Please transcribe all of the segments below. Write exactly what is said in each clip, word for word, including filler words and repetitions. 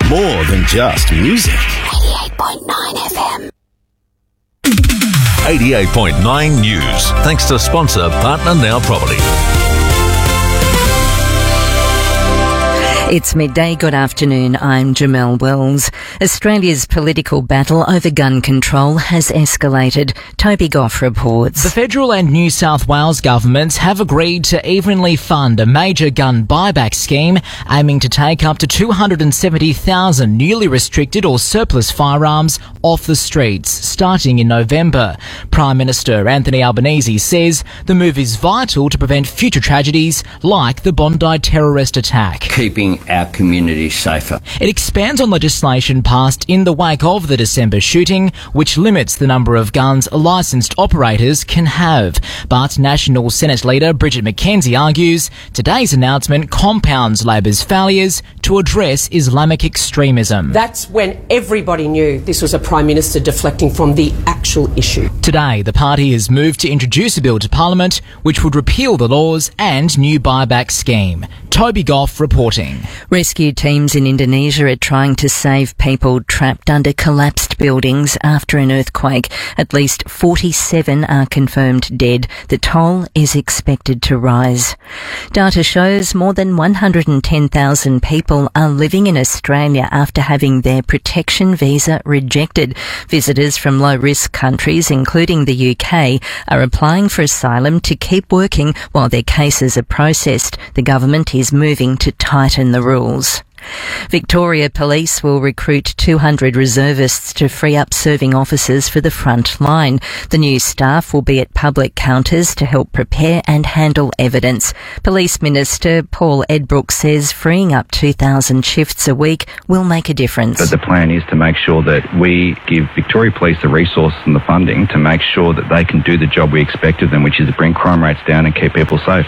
more than just music. eighty-eight point nine F M. eighty-eight point nine News. Thanks to sponsor Partner Now Property. It's midday. Good afternoon. I'm Jamelle Wells. Australia's political battle over gun control has escalated. Toby Goff reports. The federal and New South Wales governments have agreed to evenly fund a major gun buyback scheme aiming to take up to two hundred seventy thousand newly restricted or surplus firearms off the streets starting in November. Prime Minister Anthony Albanese says the move is vital to prevent future tragedies like the Bondi terrorist attack. Keeping our community safer. It expands on legislation passed in the wake of the December shooting, which limits the number of guns licensed operators can have. But National Senate leader Bridget McKenzie argues today's announcement compounds Labor's failures to address Islamic extremism. That's when everybody knew this was a Prime Minister deflecting from the actual issue. Today, the party has moved to introduce a bill to Parliament which would repeal the laws and new buyback scheme. Toby Goff reporting. Rescue teams in Indonesia are trying to save people trapped under collapsed buildings after an earthquake. At least forty-seven are confirmed dead. The toll is expected to rise. Data shows more than one hundred ten thousand people are living in Australia after having their protection visa rejected. Visitors from low-risk countries, including the U K, are applying for asylum to keep working while their cases are processed. The government is moving to tighten the rules. Victoria Police will recruit two hundred reservists to free up serving officers for the front line. The new staff will be at public counters to help prepare and handle evidence. Police Minister Paul Edbrook says freeing up two thousand shifts a week will make a difference. But the plan is to make sure that we give Victoria Police the resources and the funding to make sure that they can do the job we expect of them, which is to bring crime rates down and keep people safe.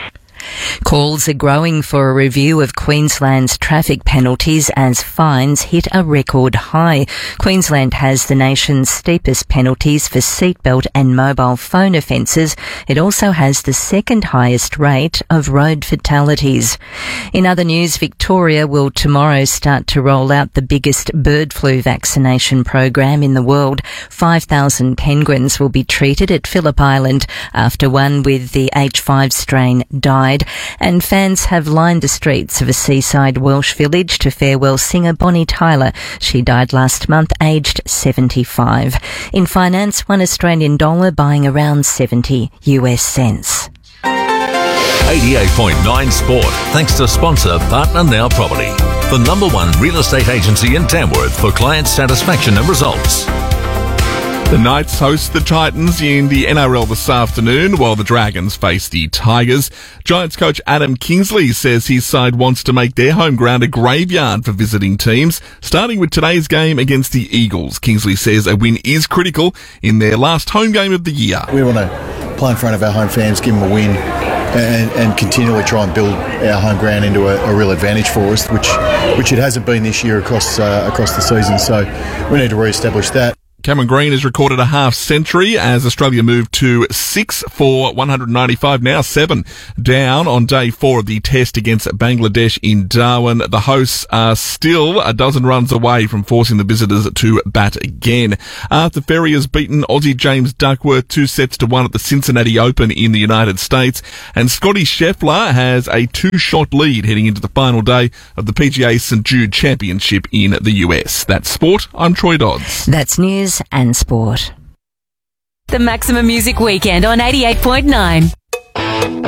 Calls are growing for a review of Queensland's traffic penalties as fines hit a record high. Queensland has the nation's steepest penalties for seatbelt and mobile phone offences. It also has the second highest rate of road fatalities. In other news, Victoria will tomorrow start to roll out the biggest bird flu vaccination program in the world. five thousand penguins will be treated at Phillip Island after one with the H five strain died. And fans have lined the streets of a seaside Welsh village to farewell singer Bonnie Tyler. She died last month, aged seventy-five. In finance, one Australian dollar buying around seventy U S cents. eighty-eight point nine Sport. Thanks to sponsor Partner Now Property, the number one real estate agency in Tamworth for client satisfaction and results. The Knights host the Titans in the N R L this afternoon, while the Dragons face the Tigers. Giants coach Adam Kingsley says his side wants to make their home ground a graveyard for visiting teams, starting with today's game against the Eagles. Kingsley says a win is critical in their last home game of the year. We want to play in front of our home fans, give them a win, and, and continually try and build our home ground into a, a real advantage for us, which which it hasn't been this year across uh, across the season. So we need to re-establish that. Cameron Green has recorded a half century as Australia moved to six for one hundred ninety-five, now seven down on day four of the test against Bangladesh in Darwin. The hosts are still a dozen runs away from forcing the visitors to bat again. Arthur Ferry has beaten Aussie James Duckworth two sets to one at the Cincinnati Open in the United States, and Scotty Scheffler has a two-shot lead heading into the final day of the P G A Saint Jude Championship in the U S. That's sport. I'm Troy Dodds. That's news and sport. The Maximum Music Weekend on eighty-eight point nine.